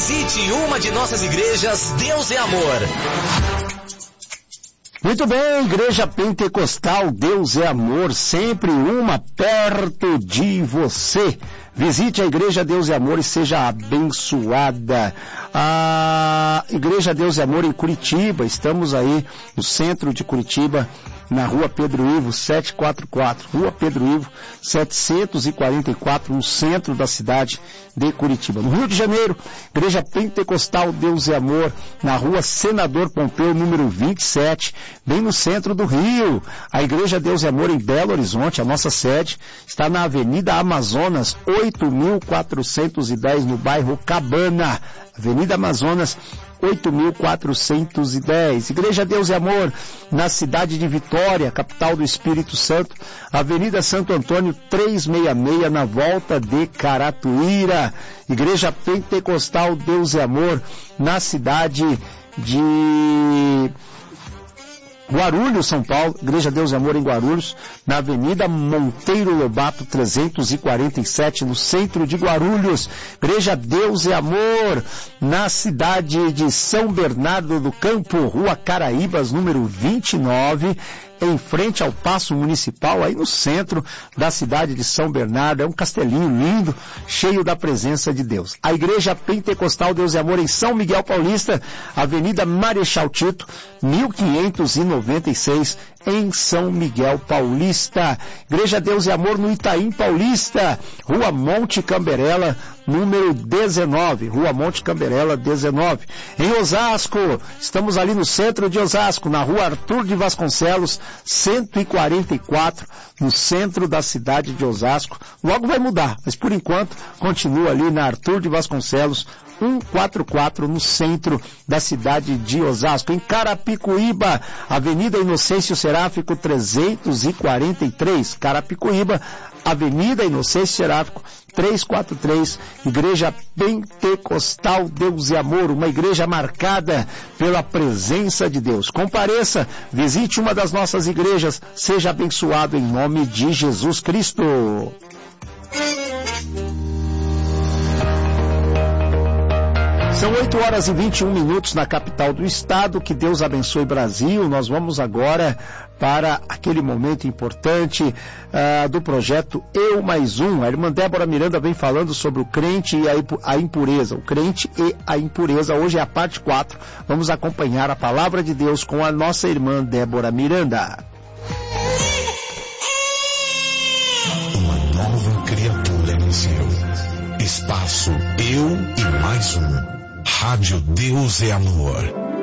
Visite uma de nossas igrejas, Deus é Amor. Muito bem, Igreja Pentecostal Deus é Amor, sempre uma perto de você. Visite a Igreja Deus é Amor e seja abençoada. A Igreja Deus é Amor em Curitiba, estamos aí no centro de Curitiba, na Rua Pedro Ivo 744, Rua Pedro Ivo 744, no centro da cidade de Curitiba. No Rio de Janeiro, Igreja Pentecostal Deus é Amor, na Rua Senador Pompeu, número 27, bem no centro do Rio. A Igreja Deus é Amor em Belo Horizonte, a nossa sede, está na Avenida Amazonas, 8.410, no bairro Cabana. Avenida Amazonas, 8.410. Igreja Deus é Amor, na cidade de Vitória, capital do Espírito Santo, Avenida Santo Antônio 366, na volta de Caratuíra. Igreja Pentecostal Deus é Amor, na cidade de Guarulhos, São Paulo, Igreja Deus é Amor em Guarulhos, na Avenida Monteiro Lobato 347, no centro de Guarulhos. Igreja Deus é Amor, na cidade de São Bernardo do Campo, Rua Caraíbas, número 29, em frente ao Paço Municipal, aí no centro da cidade de São Bernardo. É um castelinho lindo, cheio da presença de Deus. A Igreja Pentecostal Deus é Amor em São Miguel Paulista, Avenida Marechal Tito, 1596, em São Miguel Paulista. Igreja Deus é Amor no Itaim Paulista, Rua Monte Camberela, número 19, Rua Monte Camberela 19. Em Osasco, estamos ali no centro de Osasco, na Rua Arthur de Vasconcelos, 144, no centro da cidade de Osasco. Logo vai mudar, mas por enquanto continua ali na Arthur de Vasconcelos, 144, no centro da cidade de Osasco. Em Carapicuíba, Avenida Inocêncio Seráfico 343, Carapicuíba, Avenida Inocêncio Seráfico 343, Igreja Pentecostal Deus é Amor, uma igreja marcada pela presença de Deus. Compareça, visite uma das nossas igrejas, seja abençoado em nome de Jesus Cristo. São 8h21 na capital do estado. Que Deus abençoe Brasil. Nós vamos agora para aquele momento importante do projeto Eu Mais Um. A irmã Débora Miranda vem falando sobre o crente e a impureza. O crente e a impureza. Hoje é a parte 4. Vamos acompanhar a palavra de Deus com a nossa irmã Débora Miranda. Uma nova criatura nasceu. Espaço Eu e Mais Um. Rádio Deus é Amor.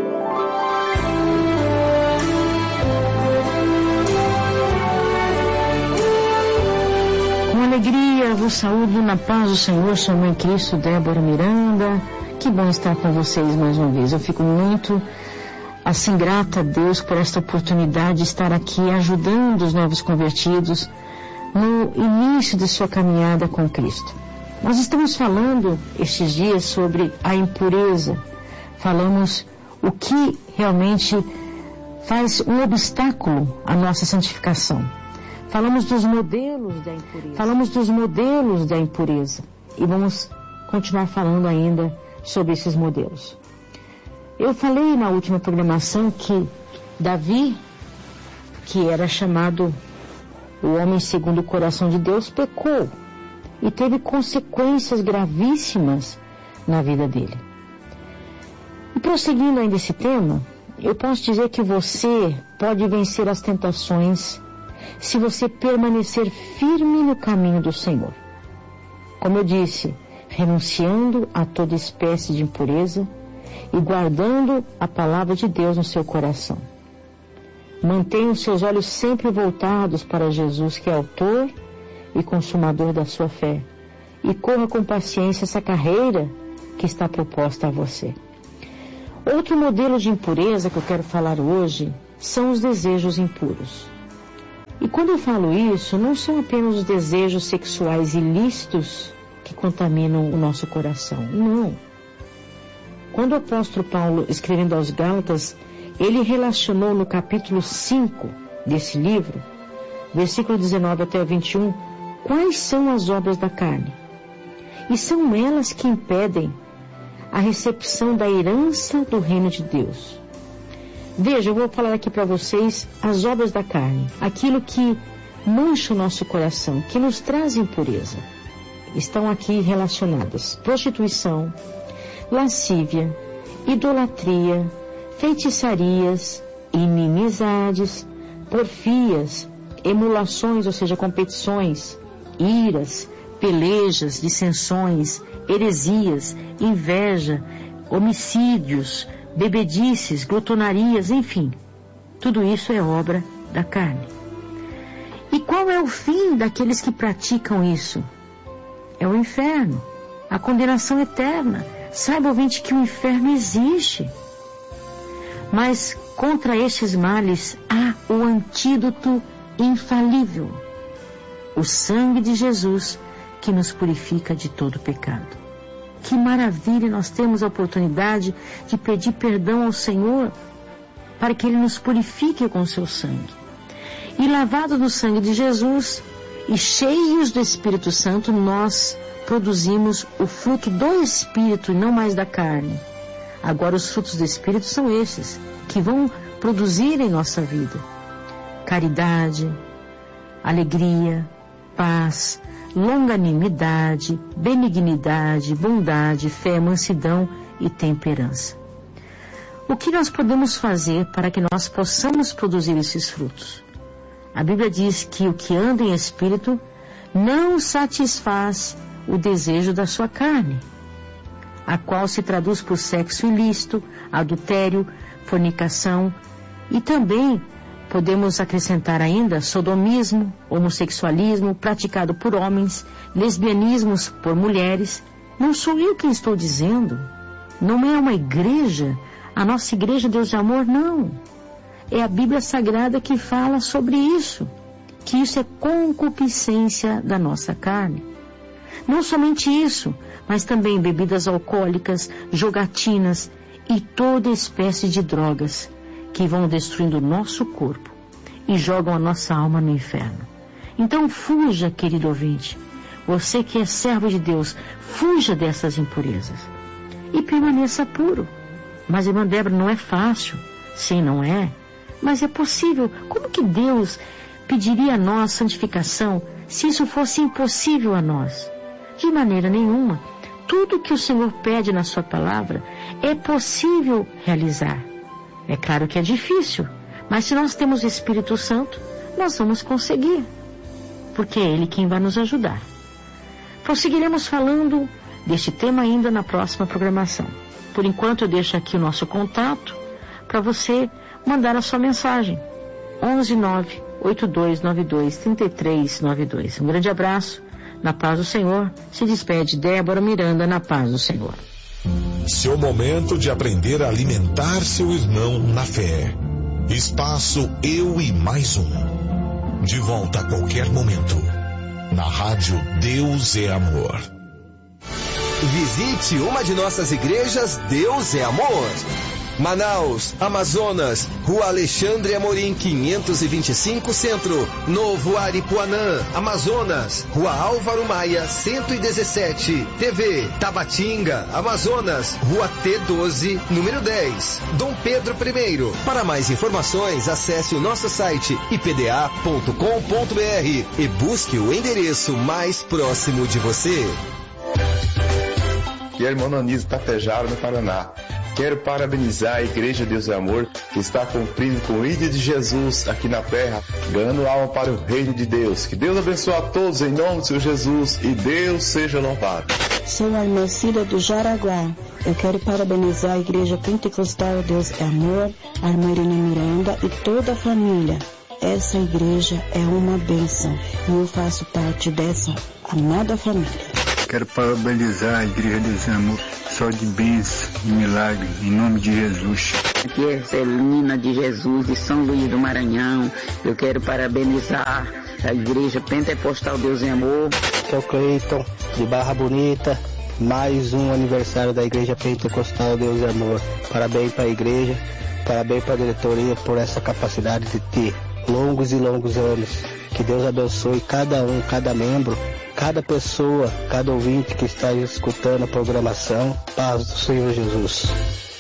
Com alegria vos saúdo na paz do Senhor, sua mãe Cristo, Débora Miranda. Que bom estar com vocês mais uma vez. Eu fico muito assim grata a Deus por esta oportunidade de estar aqui ajudando os novos convertidos no início de sua caminhada com Cristo. Nós estamos falando estes dias sobre a impureza. Falamos o que realmente faz um obstáculo à nossa santificação. Falamos dos modelos da impureza. E vamos continuar falando ainda sobre esses modelos. Eu falei na última programação que Davi, que era chamado o homem segundo o coração de Deus, pecou e teve consequências gravíssimas na vida dele. E prosseguindo ainda esse tema, eu posso dizer que você pode vencer as tentações se você permanecer firme no caminho do Senhor. Como eu disse, renunciando a toda espécie de impureza e guardando a palavra de Deus no seu coração. Mantenha os seus olhos sempre voltados para Jesus, que é autor e consumador da sua fé, e corra com paciência essa carreira que está proposta a você. Outro modelo de impureza que eu quero falar hoje são os desejos impuros. E quando eu falo isso, não são apenas os desejos sexuais ilícitos que contaminam o nosso coração, não. Quando o apóstolo Paulo, escrevendo aos Gálatas, ele relacionou no capítulo 5 desse livro, versículo 19 até o 21, quais são as obras da carne. E são elas que impedem a recepção da herança do reino de Deus. Veja, eu vou falar aqui para vocês as obras da carne, aquilo que mancha o nosso coração, que nos traz impureza. Estão aqui relacionadas: prostituição, lascívia, idolatria, feitiçarias, inimizades, porfias, emulações, ou seja, competições, iras, pelejas, dissensões, heresias, inveja, homicídios, bebedices, glutonarias, enfim. Tudo isso é obra da carne. E qual é o fim daqueles que praticam isso? É o inferno, a condenação eterna. Saiba, ouvinte, que o inferno existe. Mas contra estes males há o antídoto infalível: o sangue de Jesus, que nos purifica de todo pecado. Que maravilha nós temos a oportunidade de pedir perdão ao Senhor para que Ele nos purifique com o seu sangue. E lavados no sangue de Jesus e cheios do Espírito Santo, nós produzimos o fruto do Espírito e não mais da carne. Agora os frutos do Espírito são esses que vão produzir em nossa vida: caridade, alegria, paz, longanimidade, benignidade, bondade, fé, mansidão e temperança. O que nós podemos fazer para que nós possamos produzir esses frutos? A Bíblia diz que o que anda em espírito não satisfaz o desejo da sua carne, a qual se traduz por sexo ilícito, adultério, fornicação, e também podemos acrescentar ainda sodomismo, homossexualismo praticado por homens, lesbianismos por mulheres. Não sou eu quem estou dizendo. Não é uma igreja, a nossa igreja Deus de Amor, não. É a Bíblia Sagrada que fala sobre isso, que isso é concupiscência da nossa carne. Não somente isso, mas também bebidas alcoólicas, jogatinas e toda espécie de drogas que vão destruindo o nosso corpo e jogam a nossa alma no inferno. Então fuja, querido ouvinte, você que é servo de Deus, fuja dessas impurezas e permaneça puro. Mas, irmã Débora, não é fácil. Sim, não é, mas é possível. Como que Deus pediria a nós santificação se isso fosse impossível a nós? De maneira nenhuma. Tudo que o Senhor pede na sua palavra é possível realizar. É claro que é difícil, mas se nós temos o Espírito Santo, nós vamos conseguir, porque é Ele quem vai nos ajudar. Prosseguiremos falando deste tema ainda na próxima programação. Por enquanto eu deixo aqui o nosso contato para você mandar a sua mensagem. 119-8292-3392. Um grande abraço, na paz do Senhor. Se despede Débora Miranda, na paz do Senhor. Seu momento de aprender a alimentar seu irmão na fé. Espaço Eu e Mais Um. De volta a qualquer momento. Na rádio Deus é Amor. Visite uma de nossas igrejas Deus é Amor. Manaus, Amazonas, Rua Alexandre Amorim 525 Centro, Novo Aripuanã, Amazonas, Rua Álvaro Maia 117, TV, Tabatinga, Amazonas, Rua T12, número 10, Dom Pedro I. Para mais informações, acesse o nosso site ipda.com.br e busque o endereço mais próximo de você. Aqui é o irmão Anísio Tapejara, no Paraná. Quero parabenizar a Igreja Deus é Amor, que está cumprindo com o ídolo de Jesus aqui na terra, ganhando alma para o reino de Deus. Que Deus abençoe a todos em nome do Senhor Jesus e Deus seja louvado. Sou a irmã Cida do Jaraguá. Eu quero parabenizar a Igreja Pentecostal Deus é Amor, a irmã Irene Miranda e toda a família. Essa igreja é uma bênção e eu faço parte dessa amada família. Quero parabenizar a Igreja Deus é Amor, só de bênçãos e milagres, em nome de Jesus. Aqui é Celina de Jesus, de São Luís do Maranhão. Eu quero parabenizar a Igreja Pentecostal Deus é Amor. Aqui é o Cleiton, de Barra Bonita, mais um aniversário da Igreja Pentecostal Deus é Amor. Parabéns para a igreja, parabéns para a diretoria por essa capacidade de ter longos e longos anos. Que Deus abençoe cada um, cada membro, cada pessoa, cada ouvinte que está escutando a programação. Paz do Senhor Jesus.